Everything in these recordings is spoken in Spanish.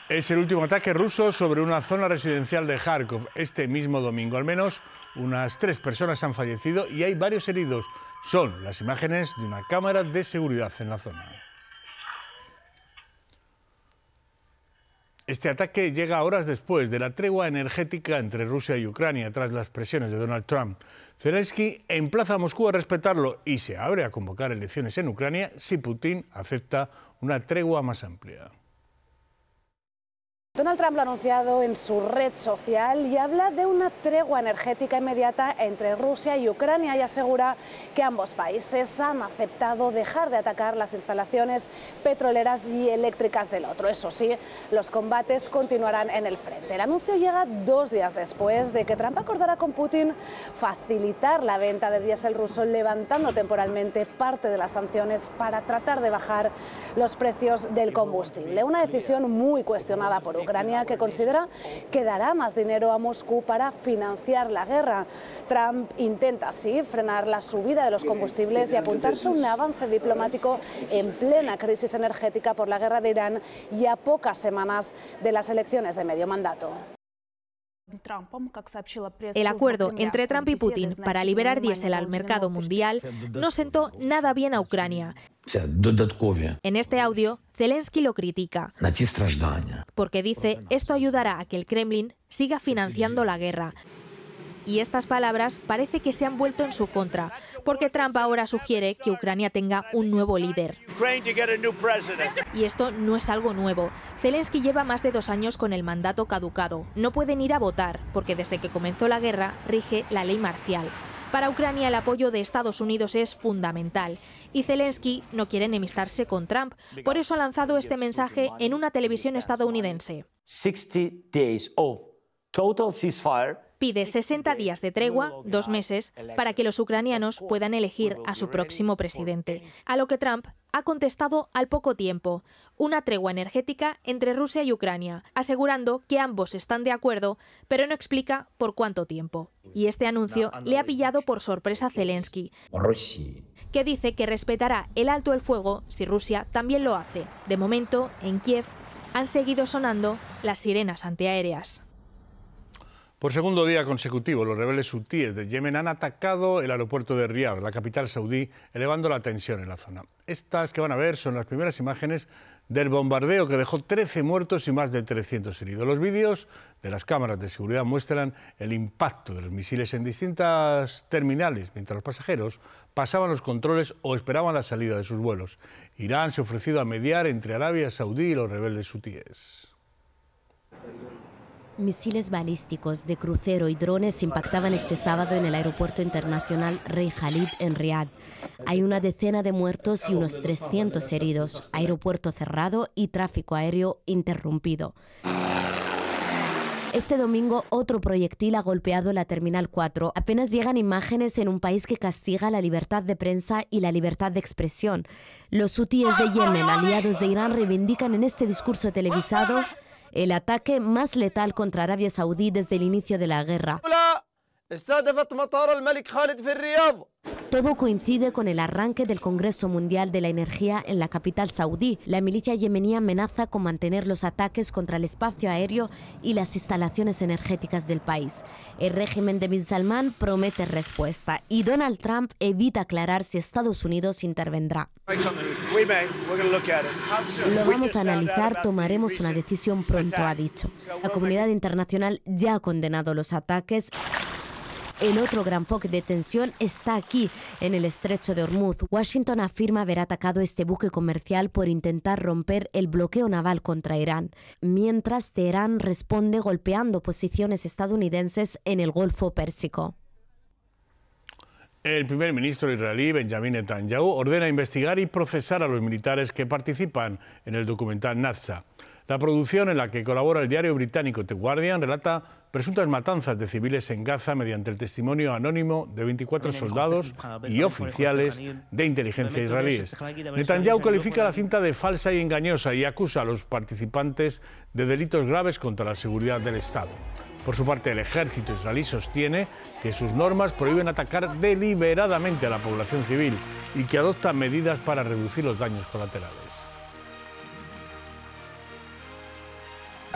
Es el último ataque ruso sobre una zona residencial de Kharkov este mismo domingo. Al menos unas 3 personas han fallecido y hay varios heridos. Son las imágenes de una cámara de seguridad en la zona. Este ataque llega horas después de la tregua energética entre Rusia y Ucrania tras las presiones de Donald Trump. Zelensky emplaza a Moscú a respetarlo y se abre a convocar elecciones en Ucrania si Putin acepta una tregua más amplia. Donald Trump lo ha anunciado en su red social y habla de una tregua energética inmediata entre Rusia y Ucrania y asegura que ambos países han aceptado dejar de atacar las instalaciones petroleras y eléctricas del otro. Eso sí, los combates continuarán en el frente. El anuncio llega 2 días después de que Trump acordara con Putin facilitar la venta de diésel ruso, levantando temporalmente parte de las sanciones para tratar de bajar los precios del combustible. Una decisión muy cuestionada por Ucrania, que considera que dará más dinero a Moscú para financiar la guerra. Trump intenta así frenar la subida de los combustibles y apuntarse a un avance diplomático en plena crisis energética por la guerra de Irán y a pocas semanas de las elecciones de medio mandato. El acuerdo entre Trump y Putin para liberar diésel al mercado mundial no sentó nada bien a Ucrania. En este audio, Zelensky lo critica, porque dice esto ayudará a que el Kremlin siga financiando la guerra. Y estas palabras parece que se han vuelto en su contra, porque Trump ahora sugiere que Ucrania tenga un nuevo líder. Y esto no es algo nuevo. Zelensky lleva más de 2 años con el mandato caducado. No pueden ir a votar, porque desde que comenzó la guerra rige la ley marcial. Para Ucrania el apoyo de Estados Unidos es fundamental y Zelensky no quiere enemistarse con Trump. Por eso ha lanzado este mensaje en una televisión estadounidense. 60 days of total ceasefire. Pide 60 días de tregua, 2 meses, para que los ucranianos puedan elegir a su próximo presidente. A lo que Trump ha contestado al poco tiempo, una tregua energética entre Rusia y Ucrania, asegurando que ambos están de acuerdo, pero no explica por cuánto tiempo. Y este anuncio le ha pillado por sorpresa a Zelensky, que dice que respetará el alto el fuego si Rusia también lo hace. De momento, en Kiev, han seguido sonando las sirenas antiaéreas. Por segundo día consecutivo, los rebeldes hutíes de Yemen han atacado el aeropuerto de Riad, la capital saudí, elevando la tensión en la zona. Estas que van a ver son las primeras imágenes del bombardeo que dejó 13 muertos y más de 300 heridos. Los vídeos de las cámaras de seguridad muestran el impacto de los misiles en distintas terminales, mientras los pasajeros pasaban los controles o esperaban la salida de sus vuelos. Irán se ha ofrecido a mediar entre Arabia Saudí y los rebeldes hutíes. Misiles balísticos de crucero y drones impactaban este sábado en el aeropuerto internacional Rey Khalid en Riad. Hay una decena de muertos y unos 300 heridos, aeropuerto cerrado y tráfico aéreo interrumpido. Este domingo otro proyectil ha golpeado la Terminal 4. Apenas llegan imágenes en un país que castiga la libertad de prensa y la libertad de expresión. Los hutíes de Yemen, aliados de Irán, reivindican en este discurso televisado el ataque más letal contra Arabia Saudí desde el inicio de la guerra. Todo coincide con el arranque del Congreso Mundial de la Energía en la capital saudí. La milicia yemení amenaza con mantener los ataques contra el espacio aéreo y las instalaciones energéticas del país. El régimen de Bin Salman promete respuesta y Donald Trump evita aclarar si Estados Unidos intervendrá. Lo vamos a analizar, tomaremos una decisión pronto, ha dicho. La comunidad internacional ya ha condenado los ataques. El otro gran foco de tensión está aquí, en el estrecho de Hormuz. Washington afirma haber atacado este buque comercial por intentar romper el bloqueo naval contra Irán, mientras Teherán responde golpeando posiciones estadounidenses en el Golfo Pérsico. El primer ministro israelí, Benjamin Netanyahu, ordena investigar y procesar a los militares que participan en el documental Naza. La producción, en la que colabora el diario británico The Guardian, relata presuntas matanzas de civiles en Gaza mediante el testimonio anónimo de 24 soldados y oficiales de inteligencia israelíes. Netanyahu califica la cinta de falsa y engañosa y acusa a los participantes de delitos graves contra la seguridad del Estado. Por su parte, el ejército israelí sostiene que sus normas prohíben atacar deliberadamente a la población civil y que adopta medidas para reducir los daños colaterales.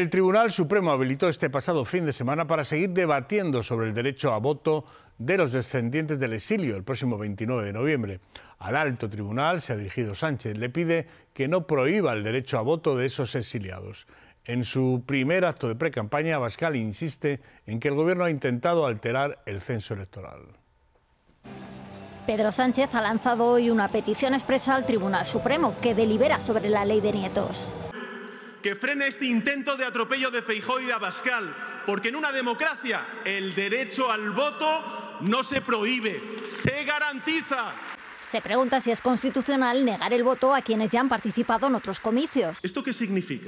El Tribunal Supremo habilitó este pasado fin de semana para seguir debatiendo sobre el derecho a voto de los descendientes del exilio el próximo 29 de noviembre. Al alto tribunal se ha dirigido Sánchez. Le pide que no prohíba el derecho a voto de esos exiliados. En su primer acto de precampaña, Abascal insiste en que el Gobierno ha intentado alterar el censo electoral. Pedro Sánchez ha lanzado hoy una petición expresa al Tribunal Supremo que delibera sobre la ley de nietos. Que frene este intento de atropello de Feijóo y de Abascal, porque en una democracia el derecho al voto no se prohíbe, se garantiza. Se pregunta si es constitucional negar el voto a quienes ya han participado en otros comicios. ¿Esto qué significa?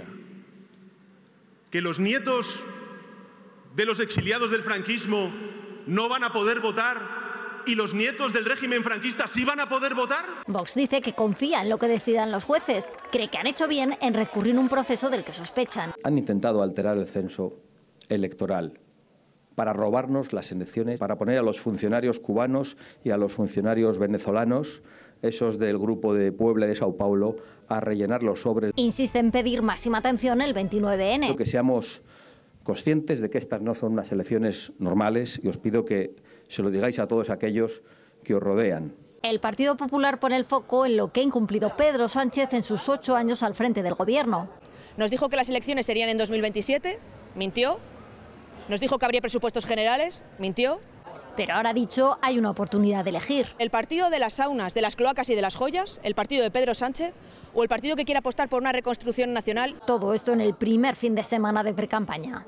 ¿Que los nietos de los exiliados del franquismo no van a poder votar y los nietos del régimen franquista sí van a poder votar? Vox dice que confía en lo que decidan los jueces. Cree que han hecho bien en recurrir a un proceso del que sospechan. Han intentado alterar el censo electoral para robarnos las elecciones, para poner a los funcionarios cubanos y a los funcionarios venezolanos, esos del grupo de Puebla y de Sao Paulo, a rellenar los sobres. Insiste en pedir máxima atención el 29N. Que seamos conscientes de que estas no son unas elecciones normales y os pido que se lo digáis a todos aquellos que os rodean. El Partido Popular pone el foco en lo que ha incumplido Pedro Sánchez en sus 8 años al frente del Gobierno. Nos dijo que las elecciones serían en 2027, mintió. Nos dijo que habría presupuestos generales, mintió. Pero ahora ha dicho hay una oportunidad de elegir. El partido de las saunas, de las cloacas y de las joyas, el partido de Pedro Sánchez o el partido que quiere apostar por una reconstrucción nacional. Todo esto en el primer fin de semana de precampaña.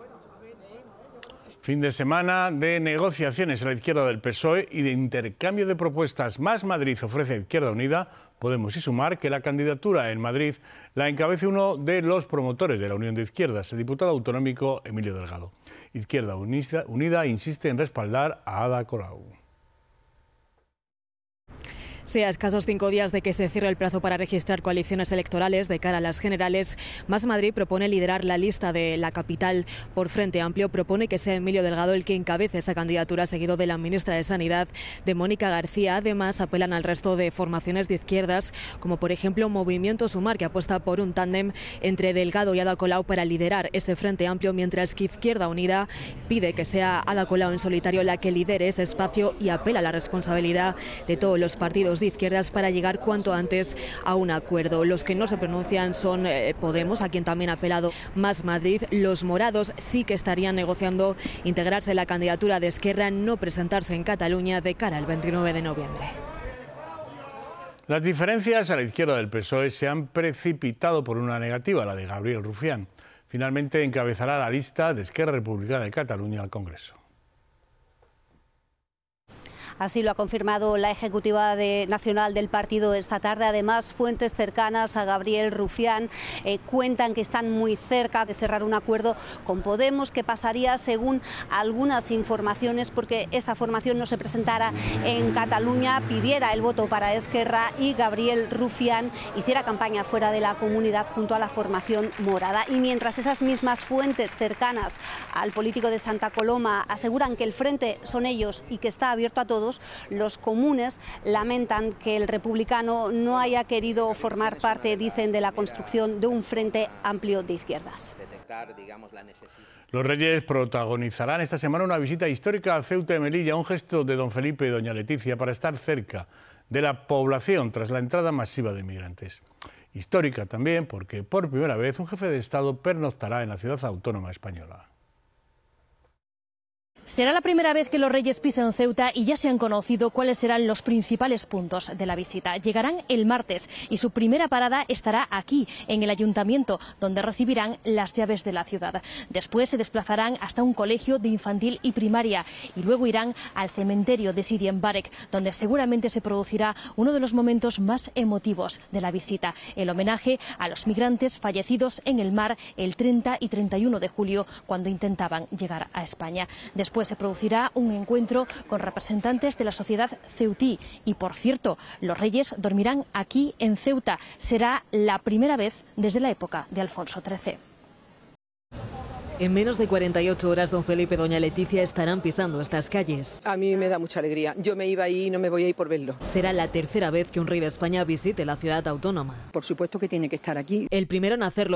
Fin de semana de negociaciones a la izquierda del PSOE y de intercambio de propuestas. Más Madrid ofrece a Izquierda Unida, Podemos y Sumar, que la candidatura en Madrid la encabece uno de los promotores de la Unión de Izquierdas, el diputado autonómico Emilio Delgado. Izquierda Unida insiste en respaldar a Ada Colau. Sí, a escasos 5 días de que se cierre el plazo para registrar coaliciones electorales de cara a las generales, Más Madrid propone liderar la lista de la capital por Frente Amplio. Propone que sea Emilio Delgado el que encabece esa candidatura, seguido de la ministra de Sanidad, de Mónica García. Además, apelan al resto de formaciones de izquierdas, como por ejemplo Movimiento Sumar, que apuesta por un tándem entre Delgado y Ada Colau para liderar ese Frente Amplio, mientras que Izquierda Unida pide que sea Ada Colau en solitario la que lidere ese espacio y apela a la responsabilidad de todos los partidos de izquierdas para llegar cuanto antes a un acuerdo. Los que no se pronuncian son Podemos, a quien también ha apelado Más Madrid. Los morados sí que estarían negociando integrarse en la candidatura de Esquerra, no presentarse en Cataluña de cara al 29 de noviembre. Las diferencias a la izquierda del PSOE se han precipitado por una negativa, la de Gabriel Rufián. Finalmente encabezará la lista de Esquerra Republicana de Cataluña al Congreso. Así lo ha confirmado la ejecutiva nacional del partido esta tarde. Además, fuentes cercanas a Gabriel Rufián cuentan que están muy cerca de cerrar un acuerdo con Podemos, que pasaría, según algunas informaciones, porque esa formación no se presentara en Cataluña, pidiera el voto para Esquerra y Gabriel Rufián hiciera campaña fuera de la comunidad junto a la formación morada. Y mientras esas mismas fuentes cercanas al político de Santa Coloma aseguran que el frente son ellos y que está abierto a todos, los comunes lamentan que el republicano no haya querido formar parte, dicen, de la construcción de un frente amplio de izquierdas. Los Reyes protagonizarán esta semana una visita histórica a Ceuta y Melilla, un gesto de don Felipe y doña Leticia para estar cerca de la población tras la entrada masiva de migrantes. Histórica también porque por primera vez un jefe de Estado pernoctará en la ciudad autónoma española. Será la primera vez que los Reyes pisan Ceuta y ya se han conocido cuáles serán los principales puntos de la visita. Llegarán el martes y su primera parada estará aquí, en el Ayuntamiento, donde recibirán las llaves de la ciudad. Después se desplazarán hasta un colegio de infantil y primaria y luego irán al cementerio de Sidi Mbarek, donde seguramente se producirá uno de los momentos más emotivos de la visita, el homenaje a los migrantes fallecidos en el mar el 30 y 31 de julio, cuando intentaban llegar a España. Después se producirá un encuentro con representantes de la sociedad ceutí y, por cierto, los Reyes dormirán aquí en Ceuta. Será la primera vez desde la época de Alfonso XIII. En menos de 48 horas, don Felipe y doña Leticia estarán pisando estas calles. A mí me da mucha alegría. Yo me iba ahí y no me voy a ir por verlo. Será la tercera vez que un rey de España visite la ciudad autónoma. Por supuesto que tiene que estar aquí. El primero en hacerlo